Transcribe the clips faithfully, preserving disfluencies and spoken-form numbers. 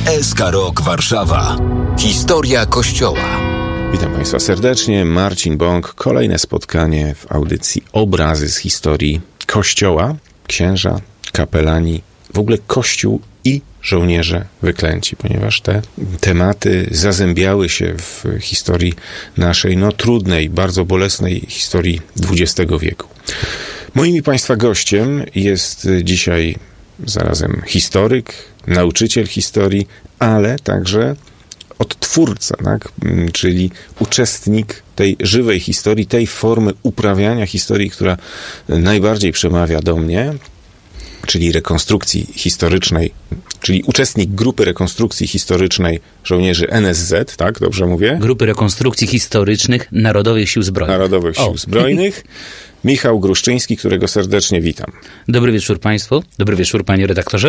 S K Rok Warszawa. Historia Kościoła. Witam Państwa serdecznie. Marcin Bąk. Kolejne spotkanie w audycji Obrazy z historii Kościoła. Księża, kapelani, w ogóle Kościół i żołnierze wyklęci, ponieważ te tematy zazębiały się w historii naszej, no trudnej, bardzo bolesnej historii dwudziestego wieku. Moim i Państwa gościem jest dzisiaj zarazem historyk, nauczyciel historii, ale także odtwórca, tak? Czyli uczestnik tej żywej historii, tej formy uprawiania historii, która najbardziej przemawia do mnie, czyli rekonstrukcji historycznej, czyli uczestnik grupy rekonstrukcji historycznej żołnierzy N S Z, tak? Dobrze mówię? Grupy rekonstrukcji historycznych Narodowych Sił Zbrojnych. Narodowych Sił o. Zbrojnych. Michał Gruszczyński, którego serdecznie witam. Dobry wieczór Państwu. Dobry wieczór, panie redaktorze.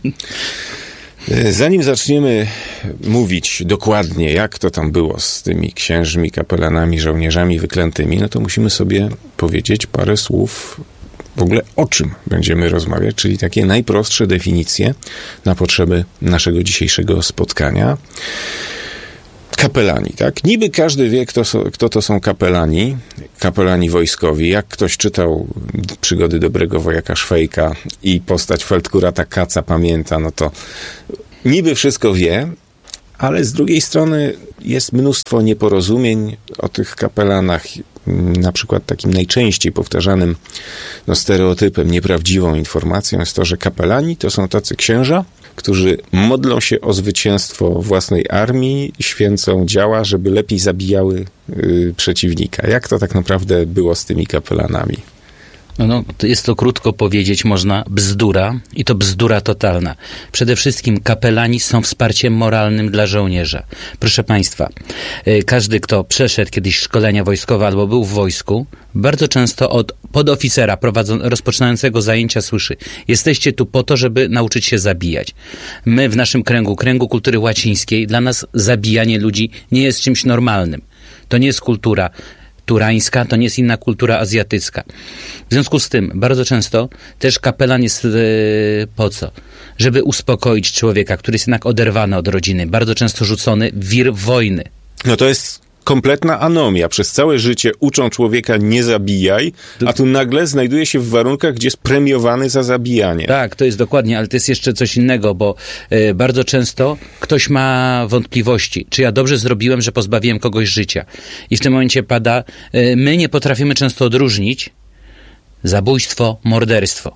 Zanim zaczniemy mówić dokładnie, jak to tam było z tymi księżmi, kapelanami, żołnierzami wyklętymi, no to musimy sobie powiedzieć parę słów w ogóle o czym będziemy rozmawiać, czyli takie najprostsze definicje na potrzeby naszego dzisiejszego spotkania. Kapelani, tak? Niby każdy wie, kto, so, kto to są kapelani, kapelani wojskowi. Jak ktoś czytał Przygody dobrego wojaka Szwejka i postać feldkurata Kaca pamięta, no to niby wszystko wie, ale z drugiej strony jest mnóstwo nieporozumień o tych kapelanach. Na przykład takim najczęściej powtarzanym no, stereotypem, nieprawdziwą informacją jest to, że kapelani to są tacy księża, którzy modlą się o zwycięstwo własnej armii, święcą działa, żeby lepiej zabijały yy, przeciwnika. Jak to tak naprawdę było z tymi kapelanami? No, no, to jest to krótko powiedzieć, można bzdura i to bzdura totalna. Przede wszystkim kapelani są wsparciem moralnym dla żołnierza. Proszę Państwa, każdy, kto przeszedł kiedyś szkolenia wojskowe albo był w wojsku, bardzo często od podoficera prowadzą, rozpoczynającego zajęcia słyszy: jesteście tu po to, żeby nauczyć się zabijać. My w naszym kręgu, kręgu kultury łacińskiej, dla nas zabijanie ludzi nie jest czymś normalnym. To nie jest kultura turańska, to nie jest inna kultura azjatycka. W związku z tym bardzo często też kapelan jest yy, po co? Żeby uspokoić człowieka, który jest jednak oderwany od rodziny, bardzo często rzucony w wir wojny. No to jest kompletna anomia. Przez całe życie uczą człowieka nie zabijaj, a tu nagle znajduje się w warunkach, gdzie jest premiowany za zabijanie. Tak, to jest dokładnie, ale to jest jeszcze coś innego, bo y, bardzo często ktoś ma wątpliwości, czy ja dobrze zrobiłem, że pozbawiłem kogoś życia. I w tym momencie pada, y, my nie potrafimy często odróżnić zabójstwo, morderstwo.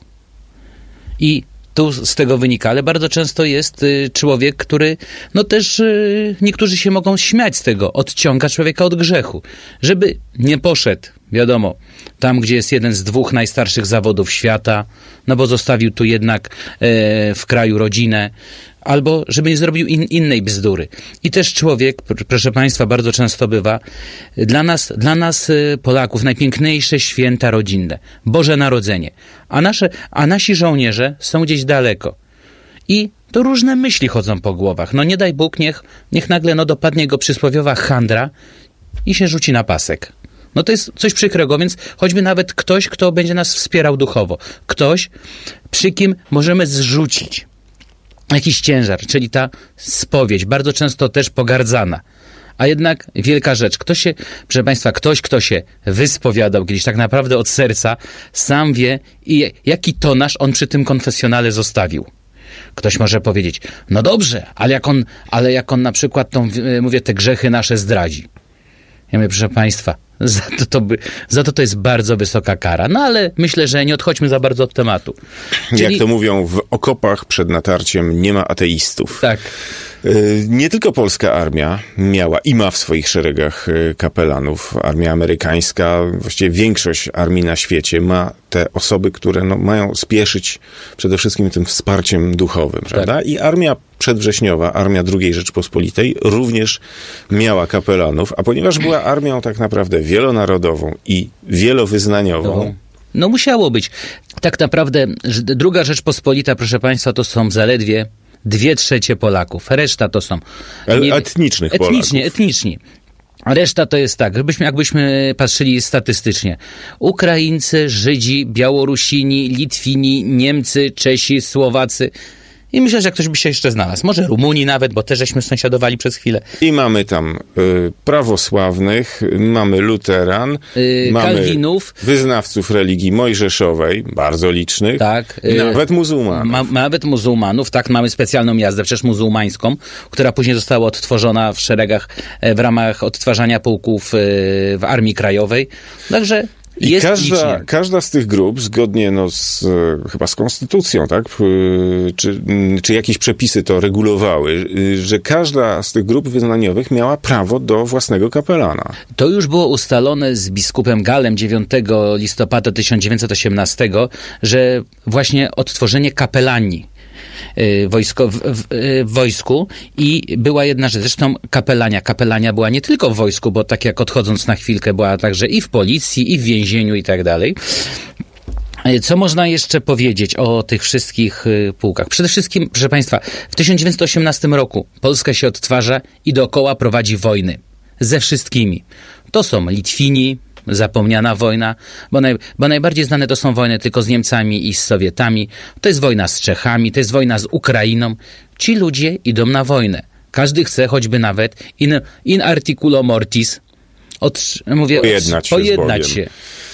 I tu z tego wynika, ale bardzo często jest y, człowiek, który, no też y, niektórzy się mogą śmiać z tego, odciąga człowieka od grzechu, żeby nie poszedł, wiadomo, tam gdzie jest jeden z dwóch najstarszych zawodów świata, no bo zostawił tu jednak y, w kraju rodzinę, albo żeby nie zrobił in, innej bzdury. I też człowiek, proszę Państwa, bardzo często bywa, dla nas, dla nas Polaków najpiękniejsze święta rodzinne, Boże Narodzenie, a, nasze, a nasi żołnierze są gdzieś daleko. I to różne myśli chodzą po głowach. No nie daj Bóg, niech, niech nagle no, dopadnie go przysłowiowa handra i się rzuci na pasek. No to jest coś przykrego, więc choćby nawet ktoś, kto będzie nas wspierał duchowo. Ktoś, przy kim możemy zrzucić jakiś ciężar, czyli ta spowiedź, bardzo często też pogardzana. A jednak wielka rzecz. Ktoś się, proszę Państwa, ktoś, kto się wyspowiadał kiedyś tak naprawdę od serca, sam wie, i jaki tonaż on przy tym konfesjonale zostawił. Ktoś może powiedzieć, no dobrze, ale jak on, ale jak on na przykład tą, mówię, te grzechy nasze zdradzi. Ja mówię, proszę Państwa, za to, to by, za to to jest bardzo wysoka kara. No ale myślę, że nie odchodźmy za bardzo od tematu. Czyli... Jak to mówią, w okopach przed natarciem nie ma ateistów. Tak. Nie tylko polska armia miała i ma w swoich szeregach kapelanów. Armia amerykańska, właściwie większość armii na świecie ma te osoby, które no, mają spieszyć przede wszystkim tym wsparciem duchowym, prawda? Tak. I armia przedwrześniowa, armia drugiej Rzeczpospolitej również miała kapelanów, a ponieważ była armią tak naprawdę wielonarodową i wielowyznaniową, no. No musiało być. Tak naprawdę druga Rzeczpospolita, proszę Państwa, to są zaledwie dwie trzecie Polaków. Reszta to są... Nie, etnicznych Polaków. Etnicznie, etniczni. A reszta to jest tak, jakbyśmy, jakbyśmy patrzyli statystycznie. Ukraińcy, Żydzi, Białorusini, Litwini, Niemcy, Czesi, Słowacy. I myślę, że ktoś by się jeszcze znalazł. Może Rumunii nawet, bo też żeśmy sąsiadowali przez chwilę. I mamy tam y, prawosławnych, mamy luteran, Yy, mamy Kalwinów. wyznawców religii mojżeszowej, bardzo licznych, Tak. i nawet muzułmanów. Ma, nawet muzułmanów, tak, mamy specjalną jazdę, przecież muzułmańską, która później została odtworzona w szeregach, w ramach odtwarzania pułków w Armii Krajowej. Także I jest każda, licznie. każda z tych grup, zgodnie no z, chyba z konstytucją, tak, czy, czy jakieś przepisy to regulowały, że każda z tych grup wyznaniowych miała prawo do własnego kapelana. To już było ustalone z biskupem Galem dziewiątego listopada tysiąc dziewięćset osiemnastego, że właśnie odtworzenie kapelanii Wojsko, w, w, w wojsku i była jedna rzecz, zresztą kapelania. Kapelania była nie tylko w wojsku, bo tak jak odchodząc na chwilkę była także i w policji, i w więzieniu i tak dalej. Co można jeszcze powiedzieć o tych wszystkich pułkach? Przede wszystkim, proszę Państwa, w tysiąc dziewięćset osiemnastym roku Polska się odtwarza i dookoła prowadzi wojny. Ze wszystkimi. To są Litwini, zapomniana wojna, bo, naj, bo najbardziej znane to są wojny tylko z Niemcami i z Sowietami. To jest wojna z Czechami, to jest wojna z Ukrainą. Ci ludzie idą na wojnę. Każdy chce choćby nawet in, in articulo mortis od, mówię, pojednać, od, pojednać się. się.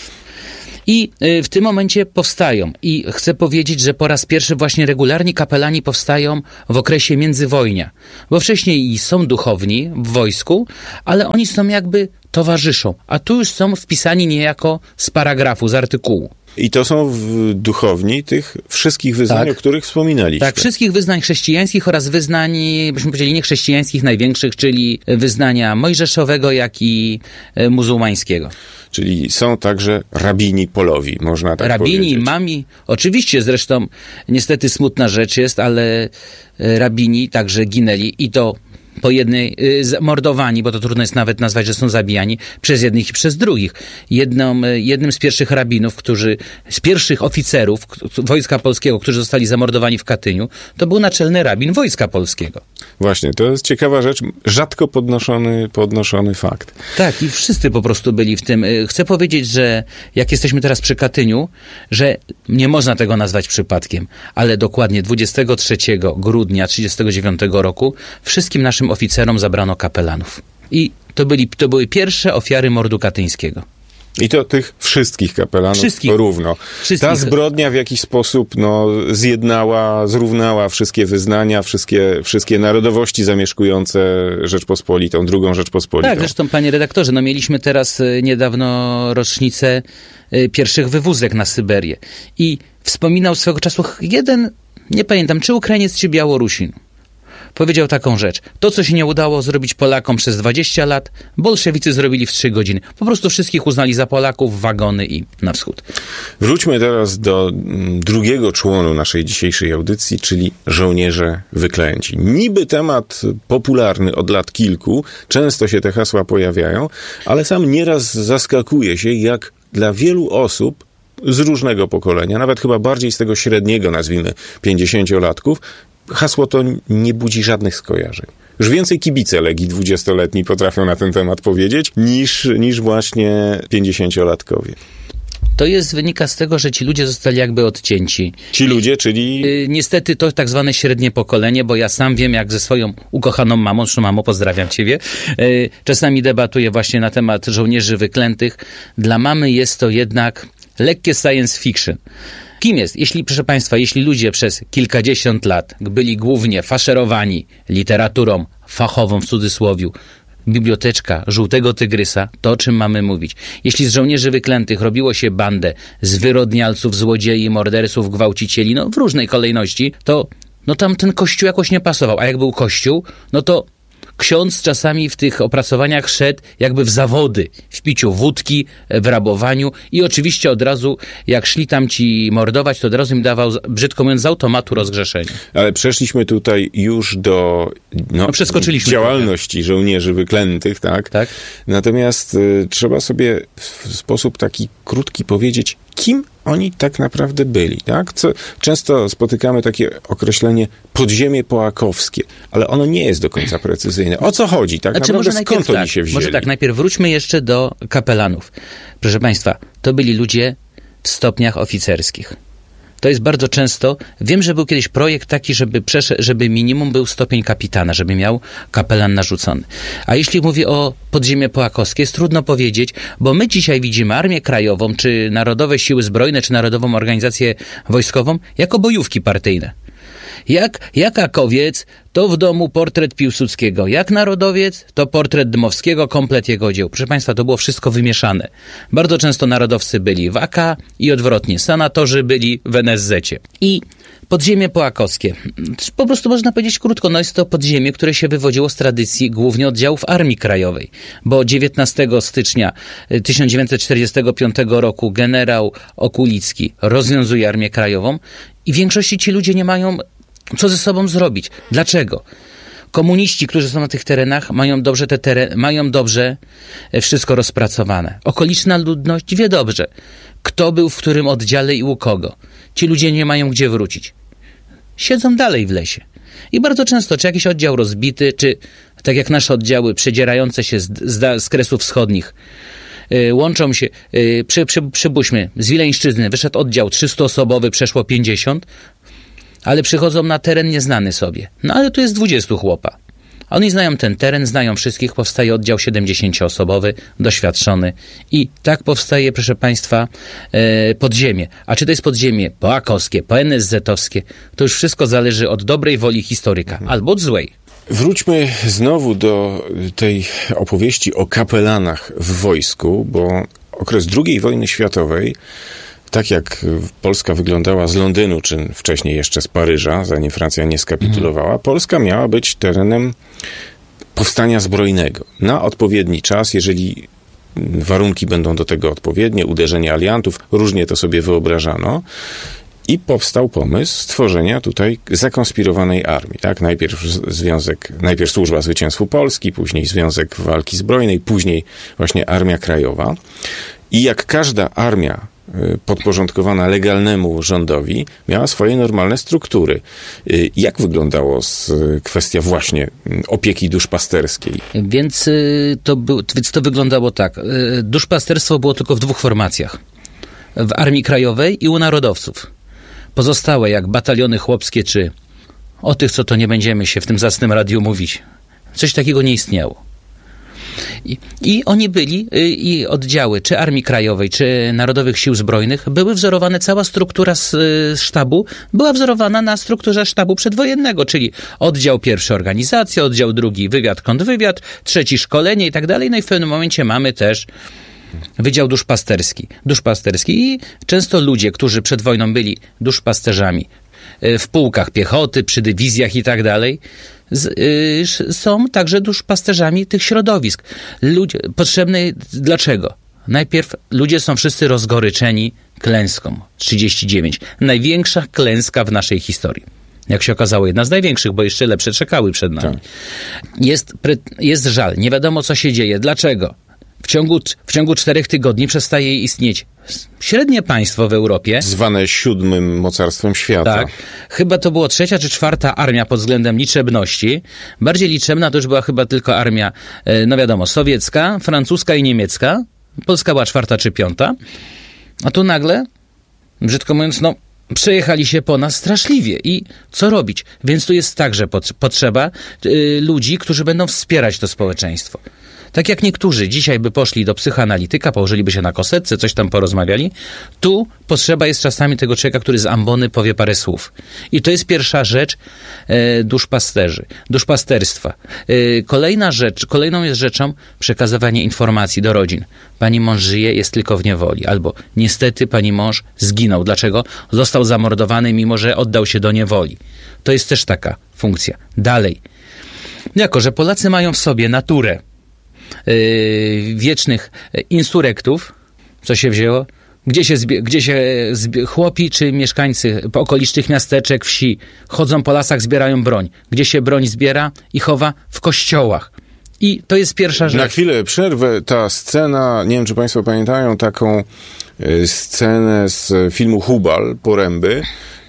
I w tym momencie powstają. I chcę powiedzieć, że po raz pierwszy właśnie regularni kapelani powstają w okresie międzywojnia. Bo wcześniej są duchowni w wojsku, ale oni są jakby towarzyszą. A tu już są wpisani niejako z paragrafu, z artykułu. I to są w duchowni tych wszystkich wyznań, Tak. o których wspominaliście. Tak, wszystkich wyznań chrześcijańskich oraz wyznań, byśmy powiedzieli, niechrześcijańskich największych, czyli wyznania mojżeszowego, jak i muzułmańskiego. Czyli są także rabini polowi, można tak rabini, powiedzieć. imami, oczywiście zresztą niestety smutna rzecz jest, ale rabini także ginęli i to po jednej, y, mordowani, bo to trudno jest nawet nazwać, że są zabijani, przez jednych i przez drugich. Jedną, jednym z pierwszych rabinów, którzy, z pierwszych oficerów Wojska Polskiego, którzy zostali zamordowani w Katyniu, to był naczelny rabin Wojska Polskiego. Właśnie, to jest ciekawa rzecz, rzadko podnoszony, podnoszony fakt. Tak, i wszyscy po prostu byli w tym. Chcę powiedzieć, że jak jesteśmy teraz przy Katyniu, że nie można tego nazwać przypadkiem, ale dokładnie dwudziestego trzeciego grudnia trzydziestego dziewiątego roku wszystkim naszym oficerom zabrano kapelanów. I to, byli, to były pierwsze ofiary mordu katyńskiego. I to tych wszystkich kapelanów Wszystkich. równo. Wszystkich. Ta zbrodnia w jakiś sposób no, zjednała, zrównała wszystkie wyznania, wszystkie, wszystkie narodowości zamieszkujące Rzeczpospolitą, drugą Rzeczpospolitą. Tak, zresztą panie redaktorze, no mieliśmy teraz y, niedawno rocznicę y, pierwszych wywózek na Syberię. I wspominał swego czasu jeden, nie pamiętam, czy Ukrainiec, czy Białorusin. Powiedział taką rzecz. To, co się nie udało zrobić Polakom przez dwadzieścia lat, bolszewicy zrobili w trzy godziny. Po prostu wszystkich uznali za Polaków, wagony i na wschód. Wróćmy teraz do drugiego członu naszej dzisiejszej audycji, czyli żołnierze wyklęci. Niby temat popularny od lat kilku, często się te hasła pojawiają, ale sam nieraz zaskakuje się, jak dla wielu osób z różnego pokolenia, nawet chyba bardziej z tego średniego, nazwijmy, pięćdziesięciolatków, hasło to nie budzi żadnych skojarzeń. Już więcej kibice Legii dwudziestoletni potrafią na ten temat powiedzieć, niż, niż właśnie pięćdziesięciolatkowie. To jest, wynika z tego, że ci ludzie zostali jakby odcięci. Ci ludzie, czyli... Yy, niestety to tak zwane średnie pokolenie, bo ja sam wiem, jak ze swoją ukochaną mamą, zresztą mamo, pozdrawiam ciebie, yy, czasami debatuję właśnie na temat żołnierzy wyklętych. Dla mamy jest to jednak lekkie science fiction. Kim jest? Jeśli, proszę Państwa, jeśli ludzie przez kilkadziesiąt lat byli głównie faszerowani literaturą fachową w cudzysłowiu, biblioteczka Żółtego Tygrysa, to o czym mamy mówić. Jeśli z żołnierzy wyklętych robiło się bandę zwyrodnialców, złodziei, morderców, gwałcicieli, no w różnej kolejności, to no tam ten kościół jakoś nie pasował. A jak był kościół, no to ksiądz czasami w tych opracowaniach szedł jakby w zawody, w piciu wódki, w rabowaniu i oczywiście od razu, jak szli tam ci mordować, to od razu im dawał, brzydko mówiąc, z automatu rozgrzeszenie. Ale przeszliśmy tutaj już do no, No, przeskoczyliśmy działalności trochę. Żołnierzy wyklętych, tak? Tak. Natomiast y, trzeba sobie w sposób taki krótki powiedzieć, kim oni tak naprawdę byli, tak? Co, często spotykamy takie określenie podziemie połakowskie, ale ono nie jest do końca precyzyjne. O co chodzi, tak Znaczy, naprawdę? może Skąd oni tak, się wzięli? Może tak, najpierw wróćmy jeszcze do kapelanów. Proszę Państwa, to byli ludzie w stopniach oficerskich. to jest bardzo często, wiem, że był kiedyś projekt taki, żeby, przesze, żeby minimum był stopień kapitana, żeby miał kapelan narzucony. A jeśli mówię o podziemie połakowskie, jest trudno powiedzieć, bo my dzisiaj widzimy Armię Krajową, czy Narodowe Siły Zbrojne, czy Narodową Organizację Wojskową jako bojówki partyjne. Jak, jak Akowiec, to w domu portret Piłsudskiego. Jak Narodowiec, to portret Dmowskiego, komplet jego dzieł. Proszę Państwa, to było wszystko wymieszane. Bardzo często narodowcy byli w A K i odwrotnie. Senatorzy byli w N S Z-cie. I podziemie połakowskie. Po prostu można powiedzieć krótko, no jest to podziemie, które się wywodziło z tradycji głównie oddziałów Armii Krajowej. Bo dziewiętnastego stycznia tysiąc dziewięćset czterdziestego piątego roku generał Okulicki rozwiązuje Armię Krajową i w większości ci ludzie nie mają co ze sobą zrobić. Dlaczego? Komuniści, którzy są na tych terenach, mają dobrze te teren, mają dobrze wszystko rozpracowane. Okoliczna ludność wie dobrze, kto był w którym oddziale i u kogo. Ci ludzie nie mają gdzie wrócić. Siedzą dalej w lesie. I bardzo często, czy jakiś oddział rozbity, czy tak jak nasze oddziały przedzierające się z, z, z Kresów Wschodnich, yy, łączą się, yy, przy, przy, przypuśćmy, z Wileńszczyzny wyszedł oddział trzystuosobowy, przeszło pięćdziesiąt, ale przychodzą na teren nieznany sobie. No ale tu jest dwudziestu chłopa. Oni znają ten teren, znają wszystkich, powstaje oddział siedemdziesięcioosobowy, doświadczony i tak powstaje, proszę Państwa, e, podziemie. A czy to jest podziemie połakowskie, po N S Z-owskie, to już wszystko zależy od dobrej woli historyka, mhm. albo od złej. Wróćmy znowu do tej opowieści o kapelanach w wojsku, bo okres drugiej wojny światowej, tak jak Polska wyglądała z Londynu, czy wcześniej jeszcze z Paryża, zanim Francja nie skapitulowała, mhm. Polska miała być terenem powstania zbrojnego. Na odpowiedni czas, jeżeli warunki będą do tego odpowiednie, uderzenie aliantów, różnie to sobie wyobrażano. I powstał pomysł stworzenia tutaj zakonspirowanej armii. Tak? Najpierw związek, najpierw Służba Zwycięstwu Polski, później Związek Walki Zbrojnej, później właśnie Armia Krajowa. I jak każda armia podporządkowana legalnemu rządowi, miała swoje normalne struktury. Jak wyglądało kwestia właśnie opieki duszpasterskiej? Więc to, był, więc to wyglądało tak. Duszpasterstwo było tylko w dwóch formacjach. W Armii Krajowej i u narodowców. Pozostałe, jak bataliony chłopskie, czy o tych, co to nie będziemy się w tym zacnym radiu mówić. Coś takiego nie istniało. I, I oni byli, i oddziały, czy Armii Krajowej, czy Narodowych Sił Zbrojnych, były wzorowane, cała struktura z, z sztabu była wzorowana na strukturze sztabu przedwojennego, czyli oddział pierwszy organizacja, oddział drugi wywiad, kontrwywiad, trzeci szkolenie i tak dalej. No i w pewnym momencie mamy też Wydział Duszpasterski. Duszpasterski i często ludzie, którzy przed wojną byli duszpasterzami w pułkach piechoty, przy dywizjach i tak dalej, z, y, są także duszpasterzami tych środowisk. Ludzie, potrzebne, dlaczego? Najpierw ludzie są wszyscy rozgoryczeni klęską. trzydzieści dziewięć. Największa klęska w naszej historii. Jak się okazało, jedna z największych, bo jeszcze lepsze czekały przed nami. Tak. Jest, jest żal, nie wiadomo co się dzieje. Dlaczego? W ciągu, w ciągu czterech tygodni przestaje istnieć średnie państwo w Europie. Zwane siódmym mocarstwem świata. Tak. Chyba to było trzecia czy czwarta armia pod względem liczebności. Bardziej liczebna to już była chyba tylko armia, no wiadomo, sowiecka, francuska i niemiecka. Polska była czwarta czy piąta. A tu nagle, brzydko mówiąc, no przejechali się po nas straszliwie. I co robić? Więc tu jest także potrzeba y, ludzi, którzy będą wspierać to społeczeństwo. Tak jak niektórzy dzisiaj by poszli do psychoanalityka, położyliby się na kosetce, coś tam porozmawiali, tu potrzeba jest czasami tego człowieka, który z ambony powie parę słów. I to jest pierwsza rzecz e, duszpasterzy, duszpasterstwa. E, kolejna rzecz, kolejną jest rzeczą przekazywanie informacji do rodzin. Pani mąż żyje, jest tylko w niewoli. Albo niestety pani mąż zginął. Dlaczego? Został zamordowany, mimo że oddał się do niewoli. To jest też taka funkcja. Dalej. Jako, że Polacy mają w sobie naturę Yy, wiecznych insurektów, co się wzięło, gdzie się, zbie, gdzie się zbie, chłopi czy mieszkańcy okolicznych miasteczek, wsi chodzą po lasach, zbierają broń. Gdzie się broń zbiera i chowa? W kościołach. I to jest pierwsza rzecz. Na chwilę przerwę. Ta scena, nie wiem czy Państwo pamiętają, taką scenę z filmu Hubal, Poręby,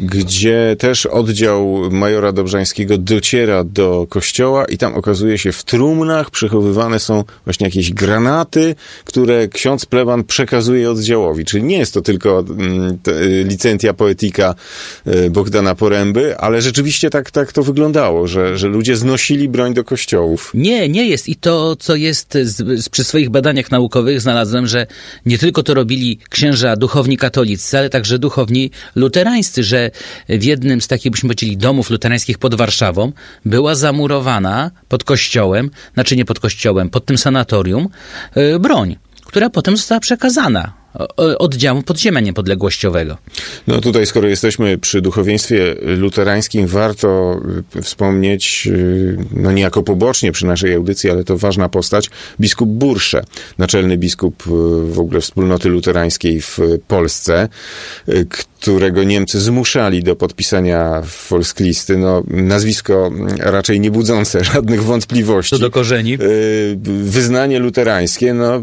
gdzie też oddział majora Dobrzańskiego dociera do kościoła i tam okazuje się, w trumnach przechowywane są właśnie jakieś granaty, które ksiądz pleban przekazuje oddziałowi. Czyli nie jest to tylko mm, licentia poetica Bogdana Poręby, ale rzeczywiście tak, tak to wyglądało, że, że ludzie znosili broń do kościołów. Nie, nie jest. I to, co jest z, z, przy swoich badaniach naukowych znalazłem, że nie tylko to robili księża duchowni katolicy, ale także duchowni luterańscy, że w jednym z takich, byśmy powiedzieli, domów luterańskich pod Warszawą była zamurowana pod kościołem, znaczy nie pod kościołem, pod tym sanatorium, yy, broń, która potem została przekazana oddziału podziemia niepodległościowego. No tutaj, skoro jesteśmy przy duchowieństwie luterańskim, warto wspomnieć, no niejako pobocznie przy naszej audycji, ale to ważna postać, biskup Bursze, naczelny biskup w ogóle wspólnoty luterańskiej w Polsce, którego Niemcy zmuszali do podpisania Volkslisty. No, nazwisko raczej nie budzące żadnych wątpliwości. Co do korzeni. Wyznanie luterańskie, no,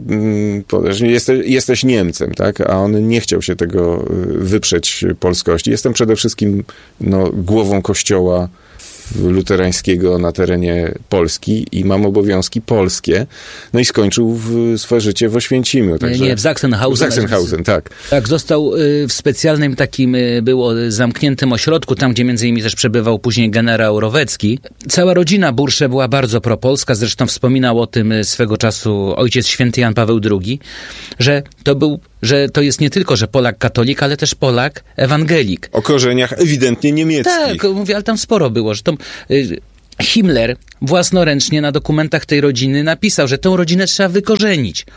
jesteś, jesteś Niemcem, tak? A on nie chciał się tego wyprzeć polskości. Jestem przede wszystkim no, głową kościoła luterańskiego na terenie Polski i mam obowiązki polskie. No i skończył w, swoje życie w Oświęcimiu. Także nie, w Sachsenhausen. W Sachsenhausen, tak. Tak, został w specjalnym takim, było zamkniętym ośrodku, tam gdzie między innymi też przebywał później generał Rowecki. Cała rodzina Bursze była bardzo propolska, zresztą wspominał o tym swego czasu ojciec święty Jan Paweł drugi, że to był że to jest nie tylko, że Polak katolik, ale też Polak ewangelik. O korzeniach ewidentnie niemieckich. Tak, mówię, ale tam sporo było, że to y, Himmler własnoręcznie na dokumentach tej rodziny napisał, że tę rodzinę trzeba wykorzenić.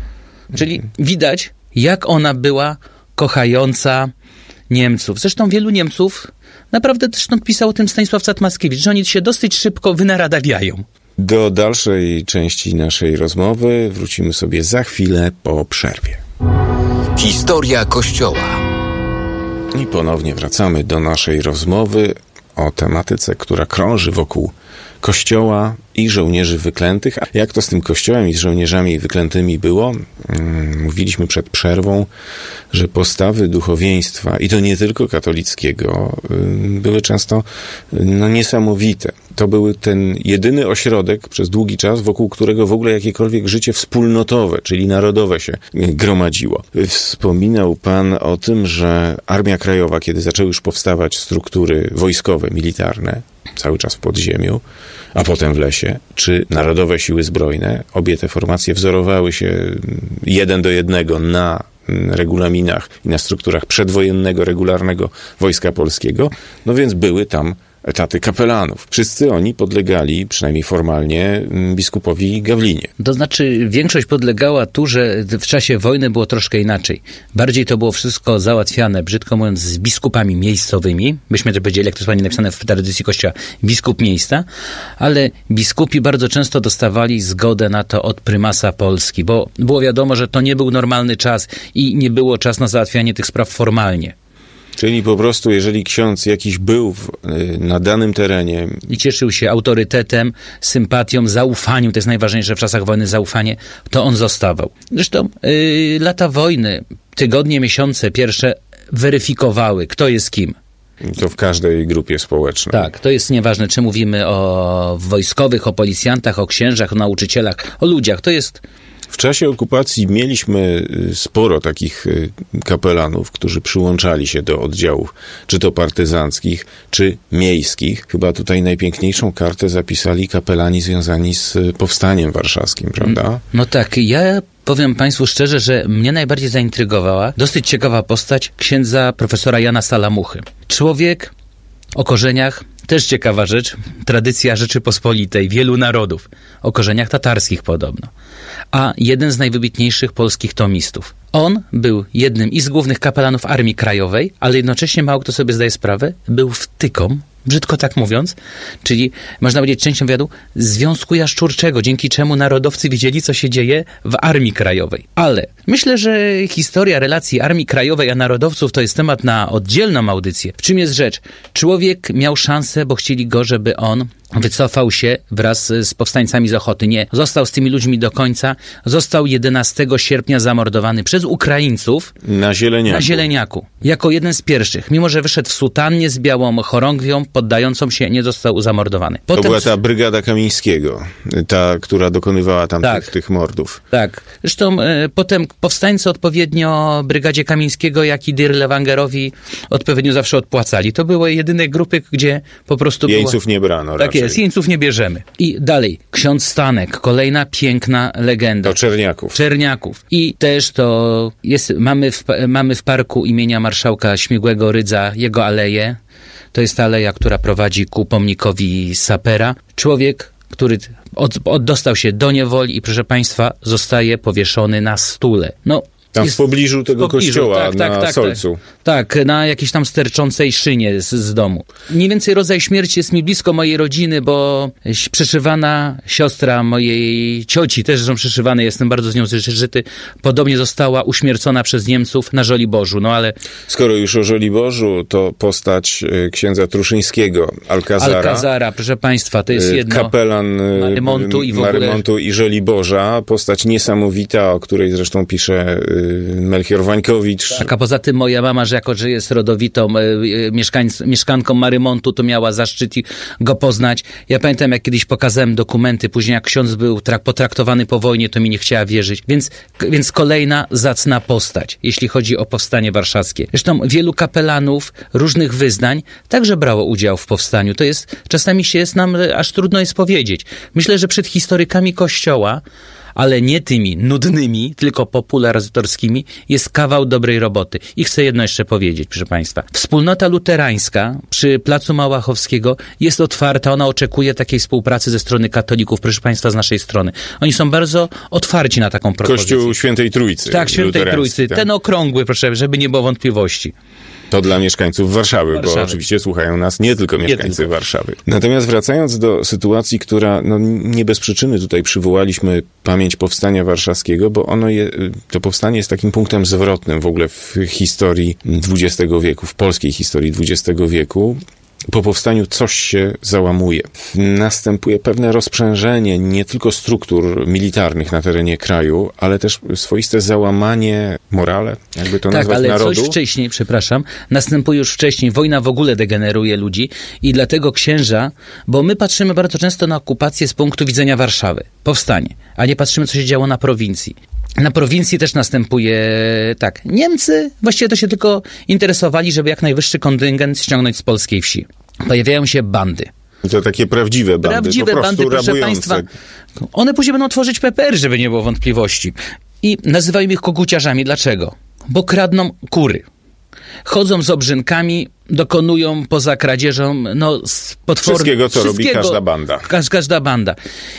Czyli widać, jak ona była kochająca Niemców. Zresztą wielu Niemców naprawdę też no, pisał o tym Stanisław Cat-Mackiewicz, że oni się dosyć szybko wynaradawiają. Do dalszej części naszej rozmowy wrócimy sobie za chwilę po przerwie. Historia Kościoła. I ponownie wracamy do naszej rozmowy o tematyce, która krąży wokół Kościoła i żołnierzy wyklętych. A jak to z tym Kościołem i z żołnierzami wyklętymi było? Mówiliśmy przed przerwą, że postawy duchowieństwa, i to nie tylko katolickiego, były często no, niesamowite. To był ten jedyny ośrodek przez długi czas, wokół którego w ogóle jakiekolwiek życie wspólnotowe, czyli narodowe się gromadziło. Wspominał pan o tym, że Armia Krajowa, kiedy zaczęły już powstawać struktury wojskowe, militarne, cały czas w podziemiu, a potem w lesie, czy Narodowe Siły Zbrojne, obie te formacje wzorowały się jeden do jednego na regulaminach i na strukturach przedwojennego, regularnego Wojska Polskiego, no więc były tam etaty kapelanów. Wszyscy oni podlegali, przynajmniej formalnie, biskupowi Gawlinie. To znaczy, większość podlegała tu, że w czasie wojny było troszkę inaczej. Bardziej to było wszystko załatwiane, brzydko mówiąc, z biskupami miejscowymi. Myśmy to powiedzieli, jak to jest ładnie napisane w tradycji Kościoła, biskup miejsca, ale biskupi bardzo często dostawali zgodę na to od prymasa Polski, bo było wiadomo, że to nie był normalny czas i nie było czas na załatwianie tych spraw formalnie. Czyli po prostu, jeżeli ksiądz jakiś był w, na danym terenie i cieszył się autorytetem, sympatią, zaufaniem, to jest najważniejsze w czasach wojny, zaufanie, to on zostawał. Zresztą yy, lata wojny, tygodnie, miesiące pierwsze weryfikowały, kto jest kim. To w każdej grupie społecznej. Tak, to jest nieważne, czy mówimy o wojskowych, o policjantach, o księżach, o nauczycielach, o ludziach, to jest... W czasie okupacji mieliśmy sporo takich kapelanów, którzy przyłączali się do oddziałów, czy to partyzanckich, czy miejskich. Chyba tutaj najpiękniejszą kartę zapisali kapelani związani z powstaniem warszawskim, prawda? No tak, ja powiem państwu szczerze, że mnie najbardziej zaintrygowała dosyć ciekawa postać księdza profesora Jana Salamuchy. Człowiek o korzeniach, też ciekawa rzecz, tradycja Rzeczypospolitej, wielu narodów, o korzeniach tatarskich podobno, a jeden z najwybitniejszych polskich tomistów. On był jednym i z głównych kapelanów Armii Krajowej, ale jednocześnie mało kto sobie zdaje sprawę, był wtyką, brzydko tak mówiąc, czyli można powiedzieć częścią wywiadu Związku Jaszczurczego, dzięki czemu narodowcy wiedzieli, co się dzieje w Armii Krajowej. Ale myślę, że historia relacji Armii Krajowej a narodowców to jest temat na oddzielną audycję. W czym jest rzecz? Człowiek miał szansę, bo chcieli go, żeby on wycofał się wraz z powstańcami z Ochoty. Nie, został z tymi ludźmi do końca. Został jedenastego sierpnia zamordowany przez Ukraińców na Zieleniaku. Na Zieleniaku. Jako jeden z pierwszych. Mimo że wyszedł w sutannie z białą chorągwią, poddającą się, nie został zamordowany. Potem... To była ta brygada Kamińskiego, ta, która dokonywała tam tak, tych, tych mordów. Tak. Zresztą e, potem powstańcy odpowiednio brygadzie Kamińskiego, jak i Dirlewangerowi odpowiednio zawsze odpłacali. To były jedyne grupy, gdzie po prostu Jeńców było... nie brano Tak raczej. jest, jeńców nie bierzemy. I dalej, ksiądz Stanek, kolejna piękna legenda. To Czerniaków. Czerniaków. I też to jest, mamy w, mamy w parku imienia marszałka Śmigłego Rydza jego aleję. To jest ta aleja, która prowadzi ku pomnikowi sapera. Człowiek, który od, od, dostał się do niewoli i proszę państwa, zostaje powieszony na stule. No, tam jest w pobliżu tego w pobliżu, kościoła, tak, na tak, tak, Solcu. Tak, tak, na jakiejś tam sterczącej szynie z, z domu. Mniej więcej rodzaj śmierci jest mi blisko mojej rodziny, bo przyszywana siostra mojej cioci, też zresztą przyszywana, jestem bardzo z nią zżyty, podobnie została uśmiercona przez Niemców na Żoliborzu, no ale... Skoro już o Żoliborzu, to postać y, księdza Truszyńskiego, Alcazara. Alcazara, proszę państwa, to jest jedno... Kapelan y, Marymontu i w ogóle... Marymontu i Żoliborza, postać niesamowita, o której zresztą pisze y, Melchior Wańkowicz. Tak, a poza tym moja mama, że jako, że jest rodowitą e, e, mieszkańc, mieszkanką Marymontu, to miała zaszczyt go poznać. Ja pamiętam, jak kiedyś pokazałem dokumenty, później jak ksiądz był trak, potraktowany po wojnie, to mi nie chciała wierzyć. Więc, więc kolejna zacna postać, jeśli chodzi o powstanie warszawskie. Zresztą wielu kapelanów różnych wyznań także brało udział w powstaniu. To jest, czasami się jest nam aż trudno jest powiedzieć. Myślę, że przed historykami Kościoła, ale nie tymi nudnymi, tylko popularyzatorskimi, jest kawał dobrej roboty. I chcę jedno jeszcze powiedzieć, proszę państwa. Wspólnota luterańska przy Placu Małachowskiego jest otwarta, ona oczekuje takiej współpracy ze strony katolików, proszę państwa, z naszej strony. Oni są bardzo otwarci na taką propozycję. Kościół Świętej Trójcy. Tak, Świętej Trójcy. Tak? Ten okrągły, proszę, żeby nie było wątpliwości. To dla mieszkańców Warszawy, Warszawy, bo oczywiście słuchają nas nie tylko mieszkańcy nie tylko. Warszawy. Natomiast wracając do sytuacji, która no, nie bez przyczyny tutaj przywołaliśmy pamięć Powstania Warszawskiego, bo ono je, to powstanie jest takim punktem zwrotnym w ogóle w historii dwudziestego wieku, w polskiej historii dwudziestego wieku. Po powstaniu coś się załamuje. Następuje pewne rozprzężenie nie tylko struktur militarnych na terenie kraju, ale też swoiste załamanie morale, jakby to tak, nazwać, ale narodu. coś wcześniej, przepraszam, następuje już wcześniej. Wojna w ogóle degeneruje ludzi i dlatego księża, bo my patrzymy bardzo często na okupację z punktu widzenia Warszawy, powstanie, a nie patrzymy, co się działo na prowincji. Na prowincji też następuje tak. Niemcy właściwie to się tylko interesowali, żeby jak najwyższy kontyngent ściągnąć z polskiej wsi. Pojawiają się bandy. To takie prawdziwe bandy, Prawdziwe po bandy, prostu proszę rabujące. państwa. One później będą tworzyć P P R, żeby nie było wątpliwości. I nazywają ich koguciarzami. Dlaczego? Bo kradną kury. Chodzą z obrzynkami, dokonują poza kradzieżą no, potwornych... Wszystkiego, co robi każda banda. Każ, każda banda.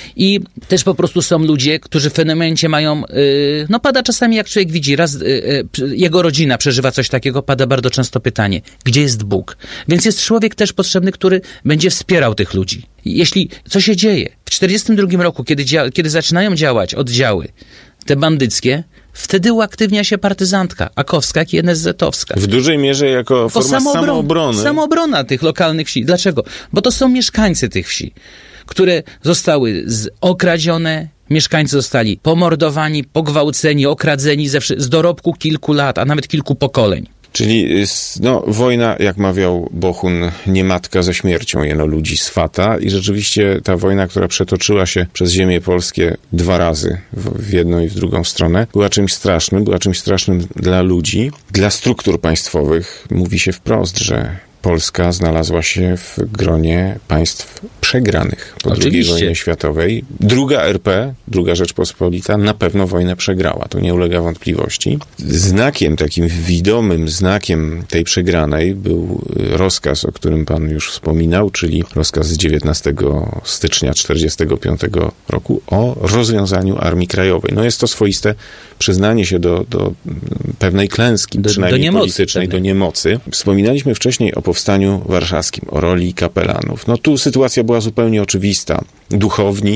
I też po prostu są ludzie, którzy w pewnym momencie mają... Yy, no pada czasami, jak człowiek widzi, raz yy, yy, jego rodzina przeżywa coś takiego, pada bardzo często pytanie, gdzie jest Bóg? Więc jest człowiek też potrzebny, który będzie wspierał tych ludzi. Jeśli... Co się dzieje? W czterdziestym drugim roku, kiedy, dzia- kiedy zaczynają działać oddziały te bandyckie, wtedy uaktywnia się partyzantka akowska, jak i en es zetowska. W dużej mierze jako forma samoobron- samoobrony. Samoobrona tych lokalnych wsi. Dlaczego? Bo to są mieszkańcy tych wsi, które zostały z- okradzione, mieszkańcy zostali pomordowani, pogwałceni, okradzeni ze wszy- z dorobku kilku lat, a nawet kilku pokoleń. Czyli no, wojna, jak mawiał Bohun, nie matka ze śmiercią jeno ludzi swata i rzeczywiście ta wojna, która przetoczyła się przez ziemię polskie dwa razy w, w jedną i w drugą stronę, była czymś strasznym, była czymś strasznym dla ludzi, dla struktur państwowych. Mówi się wprost, że Polska znalazła się w gronie państw przegranych po drugiej wojnie światowej. Druga R P, druga Rzeczpospolita, na pewno wojnę przegrała. To nie ulega wątpliwości. Znakiem, takim widomym znakiem tej przegranej był rozkaz, o którym pan już wspominał, czyli rozkaz z dziewiętnastego stycznia tysiąc dziewięćset czterdziestego piątego roku o rozwiązaniu Armii Krajowej. No jest to swoiste przyznanie się do, do pewnej klęski, do, przynajmniej do niemocy, politycznej, pewnej. do niemocy. Wspominaliśmy wcześniej o powstaniu warszawskim, o roli kapelanów. No tu sytuacja była zupełnie oczywista. Duchowni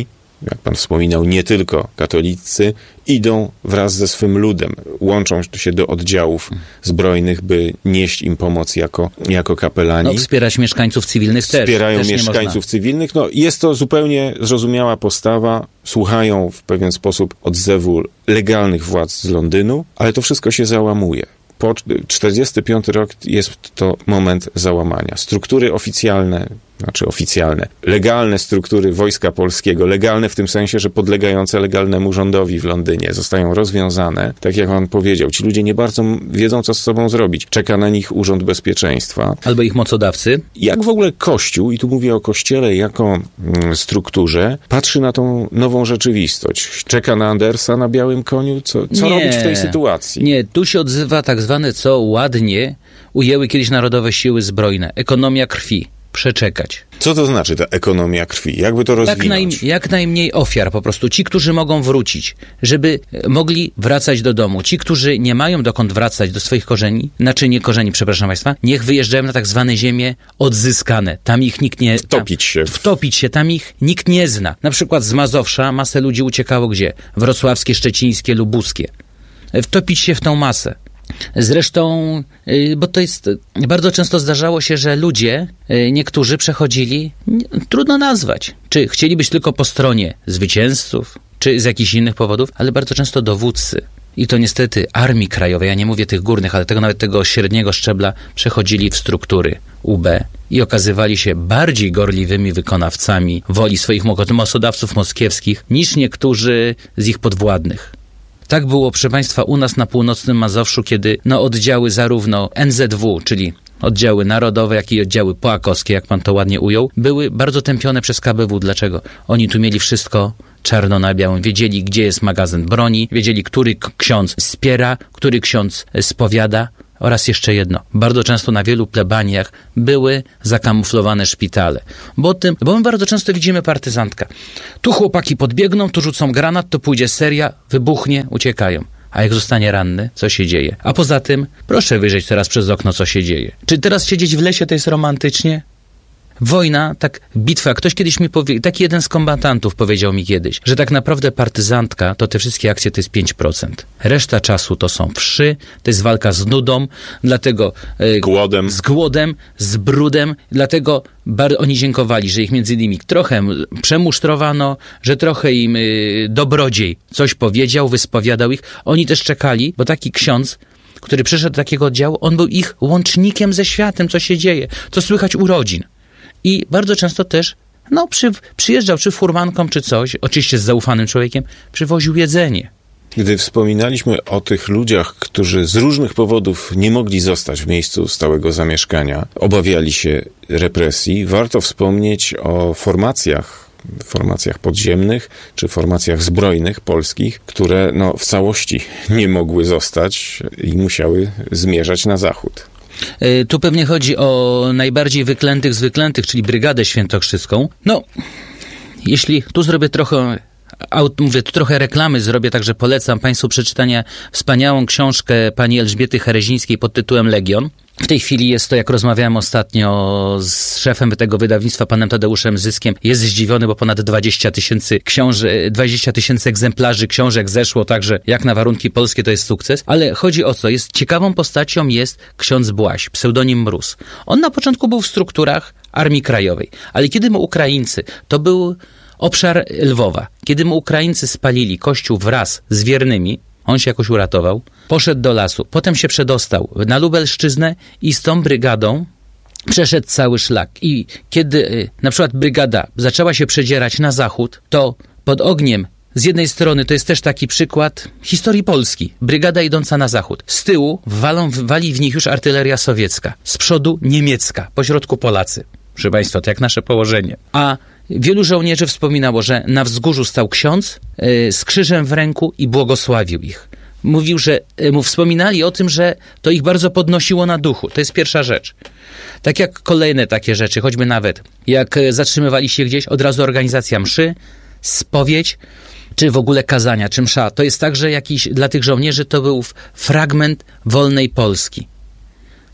jak pan wspominał, nie tylko katolicy, idą wraz ze swym ludem, łączą się do oddziałów zbrojnych, by nieść im pomoc jako, jako kapelani. No, wspierać mieszkańców cywilnych też. Wspierają też mieszkańców cywilnych. No, jest to zupełnie zrozumiała postawa. Słuchają w pewien sposób odzewu legalnych władz z Londynu, ale to wszystko się załamuje. Po czterdziesty piąty rok jest to moment załamania. Struktury oficjalne, znaczy oficjalne, legalne struktury Wojska Polskiego, legalne w tym sensie, że podlegające legalnemu rządowi w Londynie, zostają rozwiązane. Tak jak on powiedział, ci ludzie nie bardzo wiedzą, co z sobą zrobić. Czeka na nich Urząd Bezpieczeństwa. Albo ich mocodawcy. Jak w ogóle Kościół, i tu mówię o Kościele jako mm, strukturze, patrzy na tą nową rzeczywistość? Czeka na Andersa na białym koniu? Co, co nie, robić w tej sytuacji? Nie, tu się odzywa tak zwane, co ładnie ujęły kiedyś Narodowe Siły Zbrojne. Ekonomia krwi. Przeczekać. Co to znaczy ta ekonomia krwi? Jakby to rozwinąć? Jak, naj, jak najmniej ofiar po prostu. Ci, którzy mogą wrócić, żeby mogli wracać do domu. Ci, którzy nie mają dokąd wracać do swoich korzeni, znaczy nie korzeni, przepraszam państwa, niech wyjeżdżają na tak zwane ziemie odzyskane. Tam ich nikt nie... Wtopić się. Tam, wtopić się. Tam ich nikt nie zna. Na przykład z Mazowsza masę ludzi uciekało gdzie? Wrocławskie, szczecińskie, lubuskie. Wtopić się w tą masę. Zresztą, bo to jest, bardzo często zdarzało się, że ludzie, niektórzy przechodzili, trudno nazwać, czy chcieli być tylko po stronie zwycięzców, czy z jakichś innych powodów, ale bardzo często dowódcy. I to niestety Armii Krajowej, ja nie mówię tych górnych, ale tego nawet tego średniego szczebla, przechodzili w struktury U B i okazywali się bardziej gorliwymi wykonawcami woli swoich mocodawców moskiewskich niż niektórzy z ich podwładnych. Tak było, proszę państwa, u nas na północnym Mazowszu, kiedy no, oddziały zarówno N Z W, czyli oddziały narodowe, jak i oddziały poakowskie, jak pan to ładnie ujął, były bardzo tępione przez K B W. Dlaczego? Oni tu mieli wszystko czarno na białym. Wiedzieli, gdzie jest magazyn broni, wiedzieli, który ksiądz wspiera, który ksiądz spowiada. Oraz jeszcze jedno, bardzo często na wielu plebaniach były zakamuflowane szpitale. Bo tym, bo my bardzo często widzimy partyzantka. Tu chłopaki podbiegną, tu rzucą granat, to pójdzie seria, wybuchnie, uciekają. A jak zostanie ranny, co się dzieje? A poza tym, proszę wyjrzeć teraz przez okno, co się dzieje. Czy teraz siedzieć w lesie to jest romantycznie? Wojna, tak bitwa, ktoś kiedyś mi powiedział, taki jeden z kombatantów powiedział mi kiedyś, że tak naprawdę partyzantka to te wszystkie akcje to jest pięć procent. Reszta czasu to są wszy, to jest walka z nudą, dlatego e, głodem. z głodem, z brudem, dlatego bar- oni dziękowali, że ich między innymi trochę przemusztrowano, że trochę im e, dobrodziej coś powiedział, wyspowiadał ich. Oni też czekali, bo taki ksiądz, który przyszedł do takiego oddziału, on był ich łącznikiem ze światem, co się dzieje, co słychać u rodzin. I bardzo często też, no, przy, przyjeżdżał czy furmanką, czy coś, oczywiście z zaufanym człowiekiem, przywoził jedzenie. Gdy wspominaliśmy o tych ludziach, którzy z różnych powodów nie mogli zostać w miejscu stałego zamieszkania, obawiali się represji, warto wspomnieć o formacjach, formacjach podziemnych, czy formacjach zbrojnych polskich, które no, w całości nie mogły zostać i musiały zmierzać na zachód. Tu pewnie chodzi o najbardziej wyklętych z wyklętych, czyli Brygadę Świętokrzyską. No, jeśli tu zrobię trochę, mówię, tu trochę reklamy zrobię, także polecam Państwu przeczytania wspaniałą książkę pani Elżbiety Herezińskiej pod tytułem Legion. W tej chwili jest to, jak rozmawiałem ostatnio z szefem tego wydawnictwa, panem Tadeuszem Zyskiem, jest zdziwiony, bo ponad dwadzieścia tysięcy książek, dwadzieścia tysięcy egzemplarzy książek zeszło, także jak na warunki polskie to jest sukces. Ale chodzi o co? Jest ciekawą postacią jest ksiądz Błaś, pseudonim Mróz. On na początku był w strukturach Armii Krajowej, ale kiedy mu Ukraińcy, to był obszar Lwowa, kiedy mu Ukraińcy spalili kościół wraz z wiernymi, on się jakoś uratował, poszedł do lasu, potem się przedostał na Lubelszczyznę i z tą brygadą przeszedł cały szlak. I kiedy na przykład brygada zaczęła się przedzierać na zachód, to pod ogniem z jednej strony to jest też taki przykład historii Polski. Brygada idąca na zachód. Z tyłu walą, wali w nich już artyleria sowiecka. Z przodu niemiecka. Po środku Polacy. Proszę Państwa, to jak nasze położenie. A wielu żołnierzy wspominało, że na wzgórzu stał ksiądz yy, z krzyżem w ręku i błogosławił ich. Mówił, że yy, mu wspominali o tym, że to ich bardzo podnosiło na duchu. To jest pierwsza rzecz. Tak jak kolejne takie rzeczy, choćby nawet jak yy, zatrzymywali się gdzieś, od razu organizacja mszy, spowiedź, czy w ogóle kazania, czy msza. To jest tak, że jakiś, dla tych żołnierzy to był fragment wolnej Polski.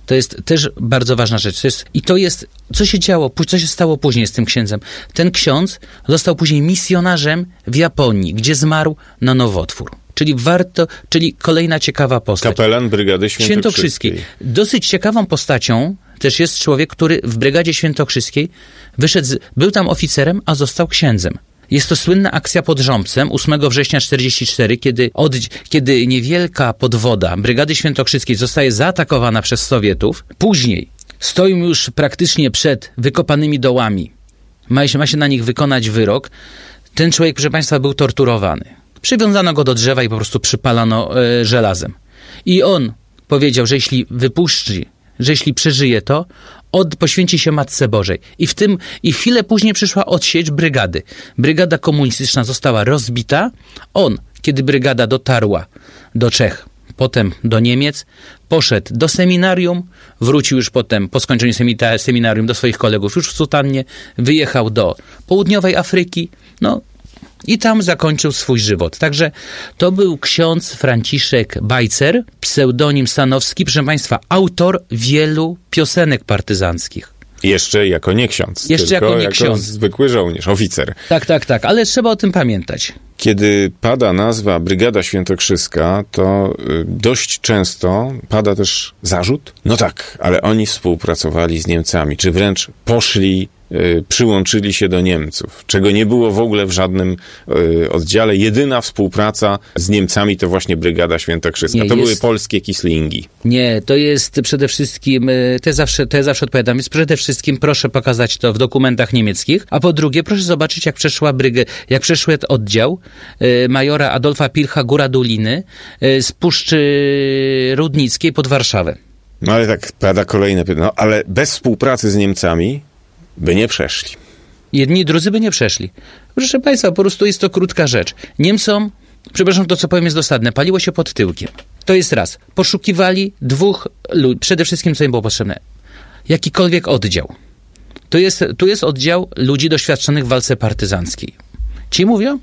To jest też bardzo ważna rzecz. To jest, I to jest, co się działo, co się stało później z tym księdzem. Ten ksiądz został później misjonarzem w Japonii, gdzie zmarł na nowotwór. Czyli warto, czyli kolejna ciekawa postać. Kapelan Brygady Świętokrzyskiej. Świętokrzyskiej. Dosyć ciekawą postacią też jest człowiek, który w Brygadzie Świętokrzyskiej wyszedł, z, był tam oficerem, a został księdzem. Jest to słynna akcja pod Rząbcem ósmego września czterdziestego czwartego, kiedy, od, kiedy niewielka podwoda Brygady Świętokrzyskiej zostaje zaatakowana przez Sowietów. Później stoją już praktycznie przed wykopanymi dołami. Ma się, ma się na nich wykonać wyrok. Ten człowiek, proszę Państwa, był torturowany. Przywiązano go do drzewa i po prostu przypalano e, żelazem. I on powiedział, że jeśli wypuści, że jeśli przeżyje to, od, poświęci się Matce Bożej. I w tym, i chwilę później przyszła odsiecz brygady. Brygada komunistyczna została rozbita. On, kiedy brygada dotarła do Czech, potem do Niemiec, poszedł do seminarium, wrócił już potem, po skończeniu seminarium, do swoich kolegów już w sutannie, wyjechał do południowej Afryki, no i tam zakończył swój żywot. Także to był ksiądz Franciszek Bajcer, pseudonim Sanowski, proszę Państwa, autor wielu piosenek partyzanckich. Jeszcze jako nie ksiądz. Jeszcze tylko jako nie jako ksiądz. zwykły żołnierz, oficer. Tak, tak, tak, ale trzeba o tym pamiętać. Kiedy pada nazwa Brygada Świętokrzyska, to dość często pada też zarzut. No tak, ale oni współpracowali z Niemcami, czy wręcz poszli, y, przyłączyli się do Niemców, czego nie było w ogóle w żadnym y, oddziale. Jedyna współpraca z Niemcami to właśnie Brygada Świętokrzyska. Nie, to jest... były polskie kislingi. Nie, to jest przede wszystkim, to zawsze, to ja zawsze odpowiadam, więc przede wszystkim proszę pokazać to w dokumentach niemieckich, a po drugie proszę zobaczyć, jak przeszła brygę, jak przeszły oddział y, majora Adolfa Pilcha Góra Doliny y, z Puszczy Rudnickiej pod Warszawę. No ale tak pada kolejne pytanie. No ale bez współpracy z Niemcami by nie przeszli. Jedni i drudzy by nie przeszli. Proszę Państwa, po prostu jest to krótka rzecz. Niemcom, przepraszam, to co powiem jest dosadne, paliło się pod tyłkiem. To jest raz. Poszukiwali dwóch ludzi, przede wszystkim co im było potrzebne. Jakikolwiek oddział. Tu jest, tu jest oddział ludzi doświadczonych w walce partyzanckiej. Ci mówią,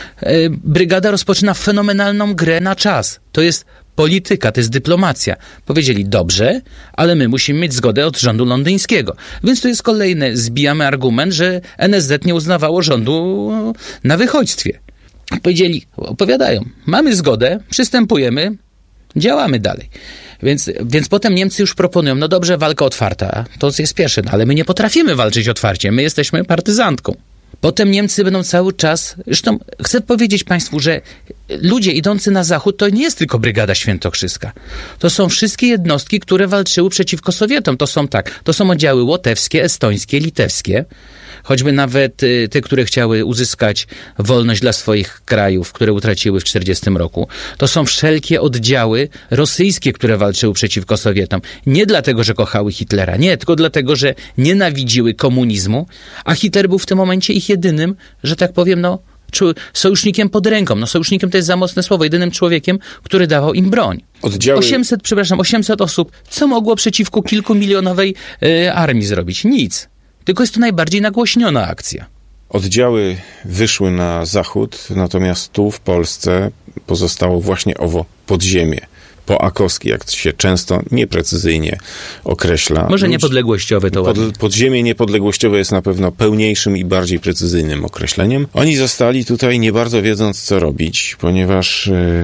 brygada rozpoczyna fenomenalną grę na czas. To jest polityka, to jest dyplomacja. Powiedzieli, dobrze, ale my musimy mieć zgodę od rządu londyńskiego. Więc to jest kolejny, zbijamy argument, że N S Z nie uznawało rządu na wychodźstwie. Powiedzieli, opowiadają, mamy zgodę, przystępujemy, działamy dalej. Więc, więc potem Niemcy już proponują, no dobrze, walka otwarta, to jest pierwsze, no ale my nie potrafimy walczyć otwarcie, my jesteśmy partyzantką. Potem Niemcy będą cały czas... Zresztą chcę powiedzieć Państwu, że ludzie idący na zachód to nie jest tylko Brygada Świętokrzyska. To są wszystkie jednostki, które walczyły przeciwko Sowietom. To są tak, to są oddziały łotewskie, estońskie, litewskie. Choćby nawet y, te, które chciały uzyskać wolność dla swoich krajów, które utraciły w tysiąc dziewięćset czterdziestym roku. To są wszelkie oddziały rosyjskie, które walczyły przeciwko Sowietom. Nie dlatego, że kochały Hitlera, nie, tylko dlatego, że nienawidziły komunizmu, a Hitler był w tym momencie ich jedynym, że tak powiem, no, sojusznikiem pod ręką. No, sojusznikiem to jest za mocne słowo, jedynym człowiekiem, który dawał im broń. Oddziały... osiemset, przepraszam, osiemset osób, co mogło przeciwko kilkumilionowej y, armii zrobić? Nic. Tylko jest to najbardziej nagłośniona akcja. Oddziały wyszły na zachód, natomiast tu w Polsce pozostało właśnie owo podziemie. Poakowskie, jak się często nieprecyzyjnie określa. Może niepodległościowe to Pod, ładnie. Podziemie niepodległościowe jest na pewno pełniejszym i bardziej precyzyjnym określeniem. Oni zostali tutaj nie bardzo wiedząc, co robić, ponieważ y,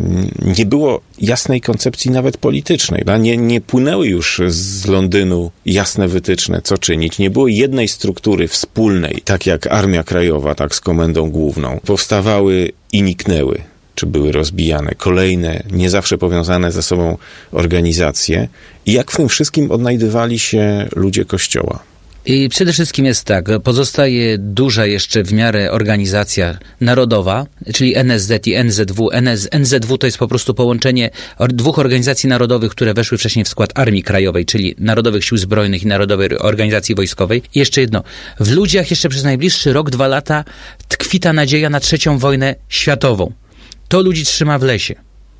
nie było jasnej koncepcji nawet politycznej. Da? Nie, nie płynęły już z Londynu jasne wytyczne, co czynić. Nie było jednej struktury wspólnej, tak jak Armia Krajowa, tak z Komendą Główną. Powstawały i niknęły, czy były rozbijane kolejne, nie zawsze powiązane ze sobą organizacje i jak w tym wszystkim odnajdywali się ludzie Kościoła. I przede wszystkim jest tak, pozostaje duża jeszcze w miarę organizacja narodowa, czyli N S Z i N Z W. N Z W to jest po prostu połączenie dwóch organizacji narodowych, które weszły wcześniej w skład Armii Krajowej, czyli Narodowych Sił Zbrojnych i Narodowej Organizacji Wojskowej. I jeszcze jedno, w ludziach jeszcze przez najbliższy rok, dwa lata tkwi ta nadzieja na trzecią wojnę światową. To ludzi trzyma w lesie.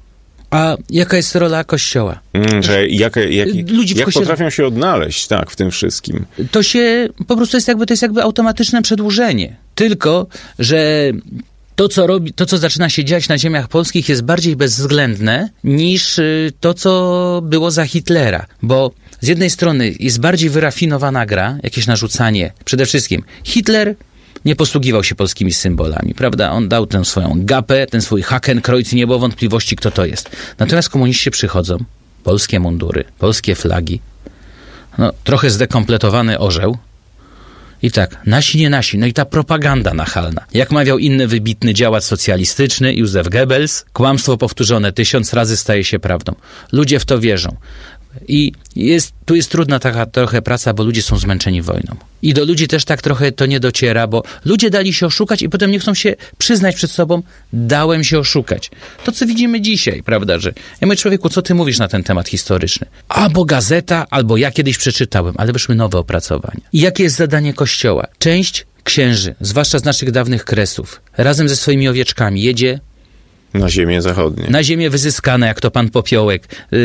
A jaka jest rola Kościoła? Mm, że jak, jak, Ludzi w jak kościele... potrafią się odnaleźć, tak, w tym wszystkim? To się, po prostu jest jakby, to jest jakby automatyczne przedłużenie. Tylko, że to co, robi, to, co zaczyna się dziać na ziemiach polskich jest bardziej bezwzględne niż to, co było za Hitlera. Bo z jednej strony jest bardziej wyrafinowana gra, jakieś narzucanie. Przede wszystkim Hitler nie posługiwał się polskimi symbolami, prawda? On dał tę swoją gapę, ten swój Hakenkreuz i nie było wątpliwości, kto to jest. Natomiast komuniści przychodzą, polskie mundury, polskie flagi, no, trochę zdekompletowany orzeł i tak, nasi, nie nasi, no i ta propaganda nachalna. Jak mawiał inny wybitny działacz socjalistyczny, Józef Goebbels, kłamstwo powtórzone tysiąc razy staje się prawdą. Ludzie w to wierzą. I jest, tu jest trudna taka trochę praca, bo ludzie są zmęczeni wojną. I do ludzi też tak trochę to nie dociera, bo ludzie dali się oszukać i potem nie chcą się przyznać przed sobą, dałem się oszukać. To, co widzimy dzisiaj, prawda, że ja mówię, człowieku, co ty mówisz na ten temat historyczny? Albo gazeta, albo ja kiedyś przeczytałem, ale wyszły nowe opracowania. I jakie jest zadanie Kościoła? Część księży, zwłaszcza z naszych dawnych kresów, razem ze swoimi owieczkami jedzie na ziemię zachodnie. Na ziemię wyzyskane, jak to pan Popiołek yy,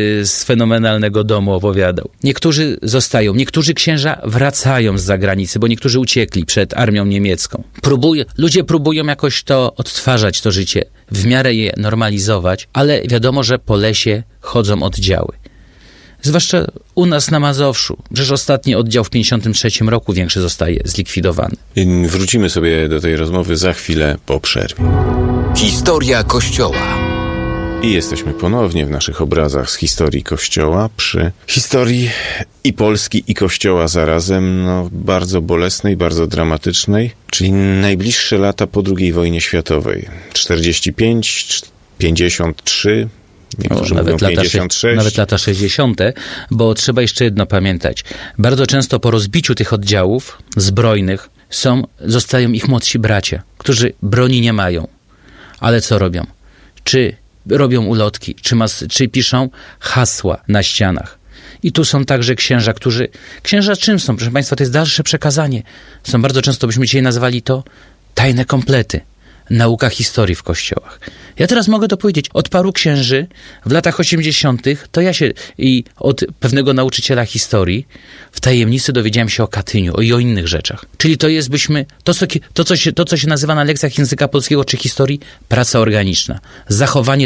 z fenomenalnego domu opowiadał. Niektórzy zostają, niektórzy księża wracają z zagranicy, bo niektórzy uciekli przed armią niemiecką. Próbuje, ludzie próbują jakoś to odtwarzać, to życie, w miarę je normalizować, ale wiadomo, że po lesie chodzą oddziały. Zwłaszcza u nas na Mazowszu. Przecież ostatni oddział w pięćdziesiątym trzecim roku większy zostaje zlikwidowany. Wrócimy sobie do tej rozmowy za chwilę po przerwie. Historia Kościoła. I jesteśmy ponownie w naszych obrazach z historii Kościoła, przy historii i Polski, i Kościoła zarazem, no bardzo bolesnej, bardzo dramatycznej, czyli najbliższe lata po drugiej wojnie światowej. czterdzieści pięć, pięćdziesiąt trzy, niektórzy o, mówią nawet pięćdziesiąt sześć. Lata, nawet lata sześćdziesiąte, bo trzeba jeszcze jedno pamiętać. Bardzo często po rozbiciu tych oddziałów zbrojnych są, zostają ich młodsi bracia, którzy broni nie mają. Ale co robią? Czy robią ulotki, czy, mas, czy piszą hasła na ścianach. I tu są także księża, którzy... Księża czym są? Proszę Państwa, to jest dalsze przekazanie. Są bardzo często, byśmy dzisiaj nazwali to tajne komplety. Nauka historii w kościołach. Ja teraz mogę to powiedzieć. Od paru księży w latach osiemdziesiątych to ja się i od pewnego nauczyciela historii w tajemnicy dowiedziałem się o Katyniu o, i o innych rzeczach. Czyli to jest, byśmy, to co, to, co się, to, co się nazywa na lekcjach języka polskiego czy historii, praca organiczna. Zachowanie